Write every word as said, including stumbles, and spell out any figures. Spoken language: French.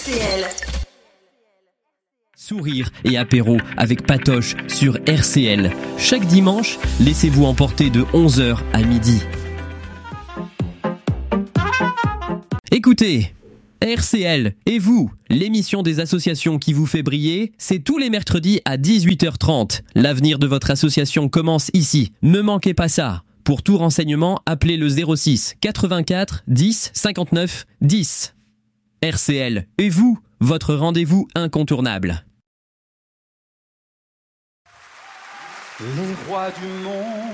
C L. Sourire et apéro avec Patoche sur R C L. Chaque dimanche, laissez-vous emporter de onze heures à midi. Écoutez, R C L et vous, l'émission des associations qui vous fait briller, c'est tous les mercredis à dix-huit heures trente. L'avenir de votre association commence ici. Ne manquez pas ça. Pour tout renseignement, appelez le zéro six quatre-vingt-quatre dix cinquante-neuf dix. R C L et vous, votre rendez-vous incontournable. Les rois du monde